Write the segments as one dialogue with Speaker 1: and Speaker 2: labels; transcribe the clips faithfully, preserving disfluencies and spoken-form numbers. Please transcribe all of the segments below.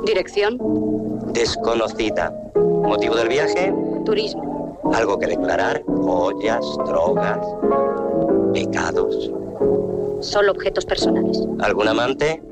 Speaker 1: Dirección.
Speaker 2: Desconocida. ¿Motivo del viaje?
Speaker 1: Turismo.
Speaker 2: ¿Algo que declarar? Joyas, drogas, pecados.
Speaker 1: Solo objetos personales.
Speaker 2: ¿Algún amante?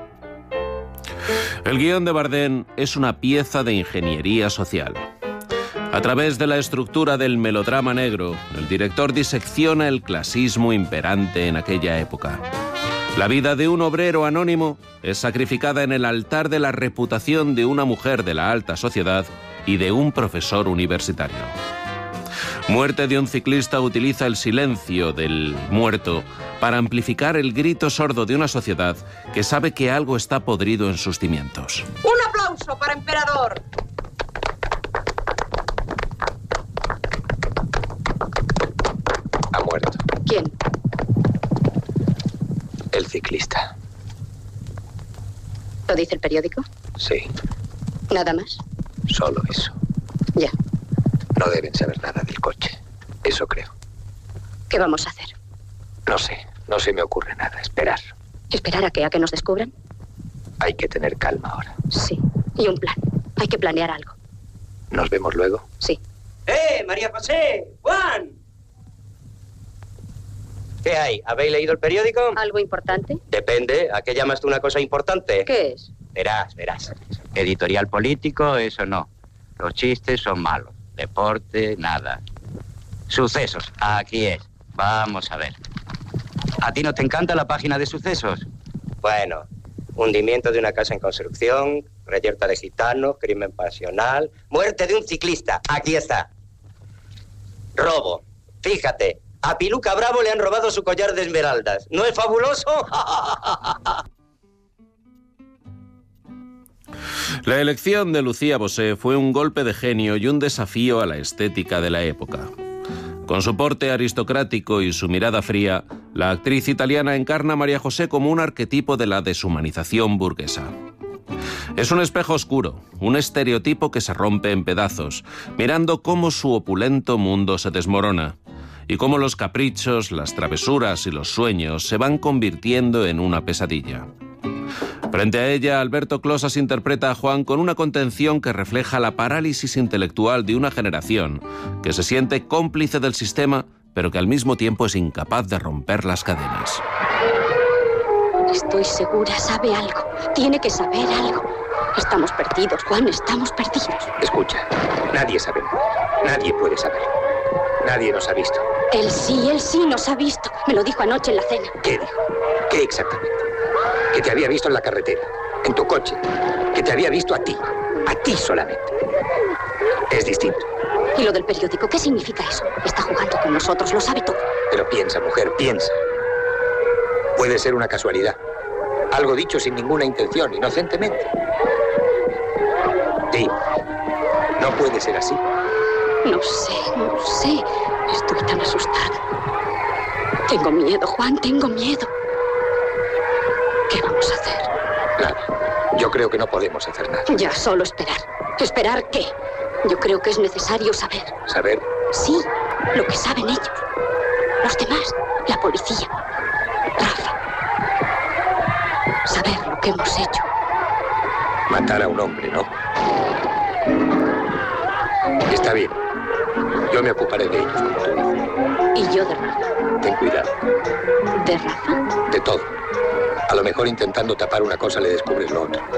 Speaker 3: El guión de Bardem es una pieza de ingeniería social. A través de la estructura del melodrama negro, el director disecciona el clasismo imperante en aquella época. La vida de un obrero anónimo es sacrificada en el altar de la reputación de una mujer de la alta sociedad y de un profesor universitario. Muerte de un ciclista utiliza el silencio del muerto para amplificar el grito sordo de una sociedad que sabe que algo está podrido en sus cimientos.
Speaker 4: ¡Un aplauso para Emperador!
Speaker 2: Ha muerto.
Speaker 1: ¿Quién?
Speaker 2: El ciclista.
Speaker 1: ¿Lo dice el periódico?
Speaker 2: Sí,
Speaker 1: ¿Nada más?
Speaker 2: solo eso.
Speaker 1: Ya.
Speaker 2: No deben saber nada del coche. Eso creo.
Speaker 1: ¿Qué vamos a hacer?
Speaker 2: No sé, no se me ocurre nada. Esperar.
Speaker 1: ¿Esperar a que, a que nos descubran?
Speaker 2: Hay que tener calma ahora.
Speaker 1: Sí. Y un plan. Hay que planear algo.
Speaker 2: ¿Nos vemos luego?
Speaker 1: Sí.
Speaker 5: ¡Eh, María José! ¡Juan!
Speaker 2: ¿Qué hay? ¿Habéis leído el periódico?
Speaker 1: ¿Algo importante?
Speaker 2: Depende. ¿A qué llamas tú una cosa importante?
Speaker 1: ¿Qué es?
Speaker 2: Verás, verás. Editorial político, eso no. Los chistes son malos. Deporte, nada. Sucesos, aquí es. Vamos a ver. ¿A ti no te encanta la página de sucesos? Bueno, hundimiento de una casa en construcción, reyerta de gitanos, crimen pasional, muerte de un ciclista. Aquí está. Robo. Fíjate, a Piluca Bravo le han robado su collar de esmeraldas. ¿No es fabuloso?
Speaker 3: La elección de Lucía Bosé fue un golpe de genio y un desafío a la estética de la época. Con su porte aristocrático y su mirada fría, la actriz italiana encarna a María José como un arquetipo de la deshumanización burguesa. Es un espejo oscuro, un estereotipo que se rompe en pedazos, mirando cómo su opulento mundo se desmorona y cómo los caprichos, las travesuras y los sueños se van convirtiendo en una pesadilla. Frente a ella, Alberto Closas interpreta a Juan con una contención que refleja la parálisis intelectual de una generación que se siente cómplice del sistema, pero que al mismo tiempo es incapaz de romper las cadenas.
Speaker 1: Estoy segura, sabe algo. Tiene que saber algo. Estamos perdidos, Juan, estamos perdidos.
Speaker 2: Escucha, nadie sabe nada. Nadie puede saber. Nadie nos ha visto.
Speaker 1: Él sí, él sí nos ha visto. Me lo dijo anoche en la cena.
Speaker 2: ¿Qué dijo? ¿Qué exactamente? Que te había visto en la carretera, en tu coche. Que te había visto a ti. A ti solamente. Es distinto.
Speaker 1: ¿Y lo del periódico? ¿Qué significa eso? Está jugando con nosotros, lo sabe todo.
Speaker 2: Pero piensa, mujer, piensa. Puede ser una casualidad. Algo dicho sin ninguna intención, inocentemente. Sí. No puede ser así.
Speaker 1: No sé, no sé. Estoy tan asustada. Tengo miedo, Juan, tengo miedo. ¿Qué vamos a hacer?
Speaker 2: Nada. Yo creo que no podemos hacer nada.
Speaker 1: Ya, solo esperar. ¿Esperar qué? Yo creo que es necesario saber.
Speaker 2: ¿Saber?
Speaker 1: Sí, lo que saben ellos. Los demás, la policía, Rafa. Saber lo que hemos hecho.
Speaker 2: Matar a un hombre, ¿no? Está bien. Yo me ocuparé de ellos, como tú dices.
Speaker 1: Y yo de Rafa.
Speaker 2: Ten cuidado.
Speaker 1: ¿De Rafa?
Speaker 2: De todo. A lo mejor intentando tapar una cosa le descubres lo otro.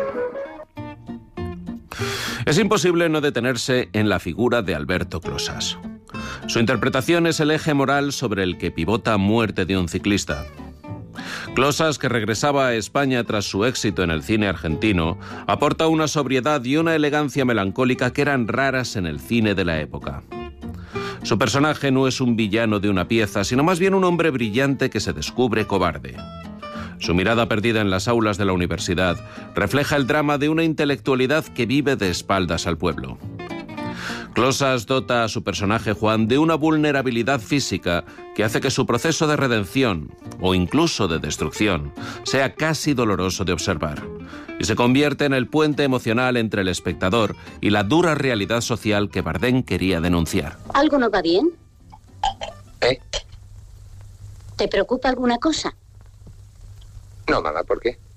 Speaker 3: Es imposible no detenerse en la figura de Alberto Closas. Su interpretación es el eje moral sobre el que pivota Muerte de un ciclista. Closas, que regresaba a España tras su éxito en el cine argentino, aporta una sobriedad y una elegancia melancólica que eran raras en el cine de la época. Su personaje no es un villano de una pieza, sino más bien un hombre brillante que se descubre cobarde. Su mirada perdida en las aulas de la universidad refleja el drama de una intelectualidad que vive de espaldas al pueblo. Closas dota a su personaje Juan de una vulnerabilidad física que hace que su proceso de redención, o incluso de destrucción, sea casi doloroso de observar, y se convierte en el puente emocional entre el espectador y la dura realidad social que Bardem quería denunciar.
Speaker 1: ¿Algo no va bien?
Speaker 2: ¿Eh?
Speaker 1: ¿Te preocupa alguna cosa?
Speaker 2: No, mamá, ¿por qué?